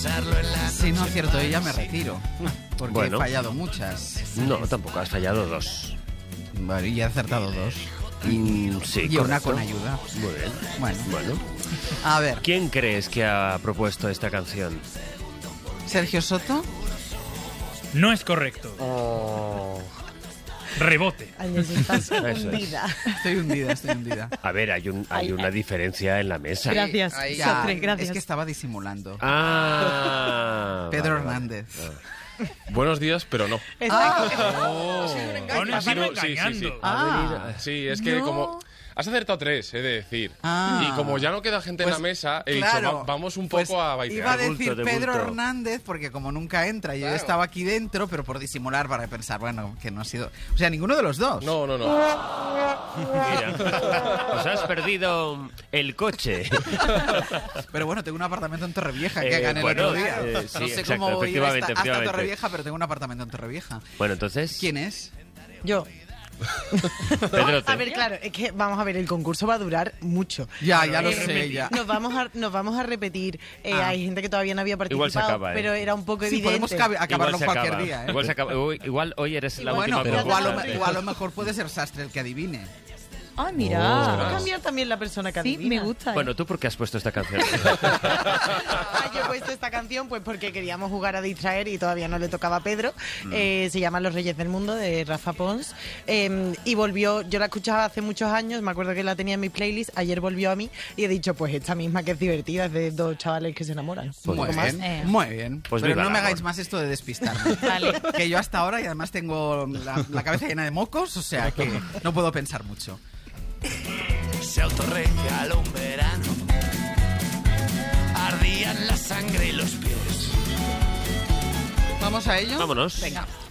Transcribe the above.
Si no acierto ella, me retiro. Porque he fallado muchas. No, tampoco, has fallado 2. Vale, y he acertado 2. Sí, y una con ayuda. Muy bien. Bueno. A ver. ¿Quién crees que ha propuesto esta canción? ¿Sergio Soto? No es correcto. Rebote. Estás hundida. Estoy hundida. A ver, hay una diferencia en la mesa. Gracias. Gracias. Es que estaba disimulando. Pedro Hernández. Buenos días, pero no. Sí, es que como... Has acertado 3, he de decir. Y como ya no queda gente en la mesa, he dicho, vamos un poco a bailar. Iba a decir Pedro Hernández, porque como nunca entra, yo estaba aquí dentro, pero por disimular, para pensar, bueno, que no ha sido... O sea, ninguno de los dos. No. Mira, os has perdido el coche. Pero bueno, tengo un apartamento en Torrevieja que gané el otro día. No sé cómo voy a ir hasta Torrevieja, pero tengo un apartamento en Torrevieja. Bueno, entonces... ¿Quién es? Yo. Pedro, a ver, claro, es que vamos a ver, el concurso va a durar mucho. Ya lo sé, ya. Nos vamos a repetir. Hay gente que todavía no había participado, igual se acaba, pero era un poco evidente. Podemos acabarlo cualquier día. Igual se acaba. Igual hoy eres la última propuesta. O a lo mejor puede ser Sastre el que adivine. Ah, mira. Va a cambiar también la persona que adivina. Sí, me gusta. Bueno, ¿tú por qué has puesto esta canción? Yo he puesto esta canción pues porque queríamos jugar a distraer y todavía no le tocaba a Pedro. Se llama Los Reyes del Mundo, de Rafa Pons. Y volvió, yo la escuchaba hace muchos años, me acuerdo que la tenía en mi playlist, ayer volvió a mí y he dicho, pues esta misma que es divertida, es de 2 chavales que se enamoran. Muy bien. Pues pero no me hagáis más esto de despistarme. Vale. Que yo hasta ahora, y además tengo la cabeza llena de mocos, o sea que no puedo pensar mucho. Se autorregaló un verano, ardían la sangre y los pies. ¿Vamos a ello? Vámonos. Venga.